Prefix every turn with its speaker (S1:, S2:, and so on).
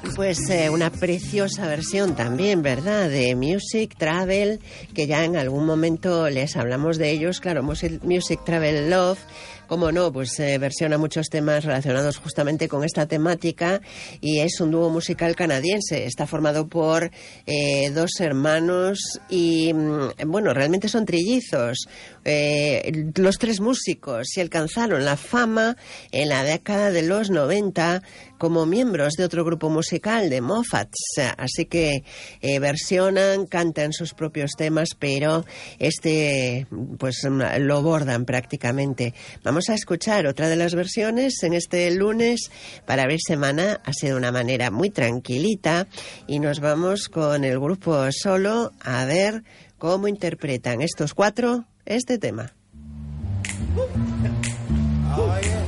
S1: Pues una preciosa versión también, ¿verdad?, de Music Travel, que ya en algún momento les hablamos de ellos. Claro, Music Travel Love, como no, pues versiona muchos temas relacionados justamente con esta temática, y es un dúo musical canadiense. Está formado por dos hermanos y, bueno, realmente son trillizos. Los tres músicos se alcanzaron la fama en la década de los 90 como miembros de otro grupo musical, de Moffats, así que versionan, cantan sus propios temas, pero pues lo bordan prácticamente. Vamos a escuchar otra de las versiones en este lunes para abrir semana. Ha sido una manera muy tranquilita y nos vamos con el grupo Solo a ver cómo interpretan estos cuatro este tema.
S2: Oh, yeah.